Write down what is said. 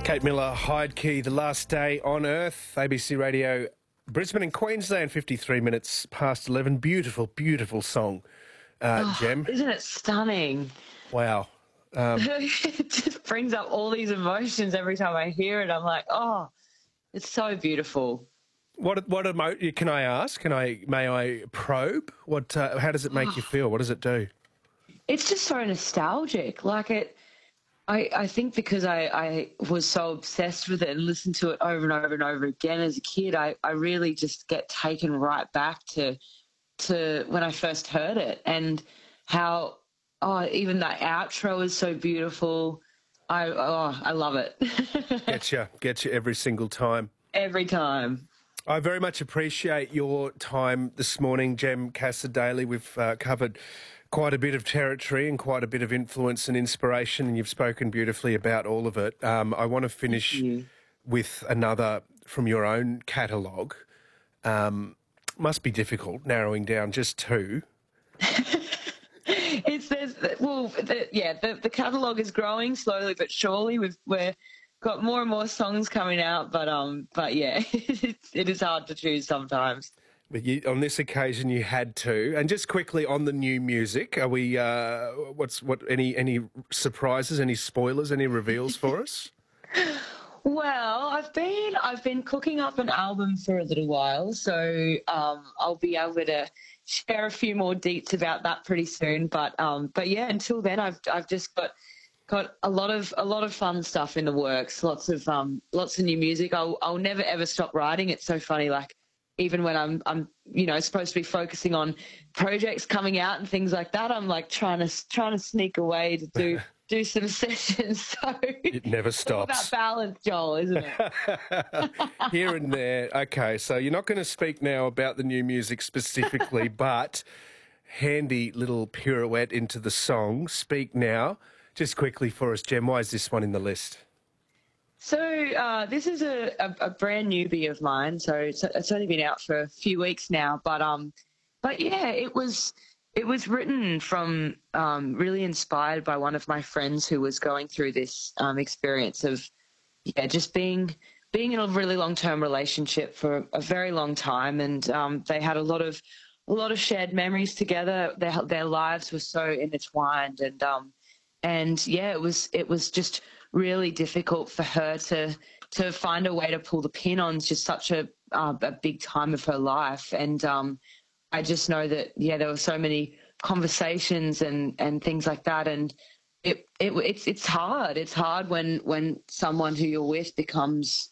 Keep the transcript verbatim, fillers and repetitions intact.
Kate Miller, Hyde Key, The Last Day on Earth, A B C Radio, Brisbane and Queensland, fifty-three minutes past eleven. Beautiful, beautiful song, uh, Oh, Gem. isn't it stunning? Wow. Um, It just brings up all these emotions every time I hear it. I'm like, oh, it's so beautiful. what what emo- can I ask? Can I may I probe? What? Uh, how does it make you feel? What does it do? It's just so nostalgic. Like it, I, I think because I, I was so obsessed with it and listened to it over and over and over again as a kid, I, I really just get taken right back to to when I first heard it and how oh even that outro is so beautiful. I oh I love it. Gets you, gets you every single time. Every time. I very much appreciate your time this morning, Gem Cassaday. We've uh, covered quite a bit of territory and quite a bit of influence and inspiration, and you've spoken beautifully about all of it. Um, I want to finish with another from your own catalogue. Um, must be difficult narrowing down just two. It's there's well, the, yeah, the, the catalogue is growing slowly but surely. We've we're got more and more songs coming out, but um, but yeah, it's, it is hard to choose sometimes. But you, on this occasion, you had to. And just quickly on the new music, are we? Uh, what's what? Any any surprises? Any spoilers? Any reveals for us? Well, I've been I've been cooking up an album for a little while, so um, I'll be able to share a few more deets about that pretty soon. But um, but yeah, until then, I've I've just got got a lot of a lot of fun stuff in the works. Lots of um, lots of new music. I'll I'll never ever stop writing. It's so funny, like. Even when I'm, I'm, you know, supposed to be focusing on projects coming out and things like that, I'm like trying to trying to sneak away to do do some sessions. So It never it's all stops. about balance, Joel, isn't it? Here and there. Okay, so you're not going to speak now about the new music specifically, but handy little pirouette into the song. Speak now. Just quickly for us, Gem, why is this one in the list? So uh, this is a, a, a brand newbie of mine. So it's, it's only been out for a few weeks now, but um, but yeah, it was it was written from um, really inspired by one of my friends who was going through this um, experience of yeah, just being being in a really long term relationship for a very long time, and um, they had a lot of a lot of shared memories together. Their their lives were so intertwined, and um, and yeah, it was it was just really difficult for her to to find a way to pull the pin on just such a uh, a big time of her life. And um, I just know that yeah, there were so many conversations and and things like that, and it it it's it's hard. It's hard when when someone who you're with becomes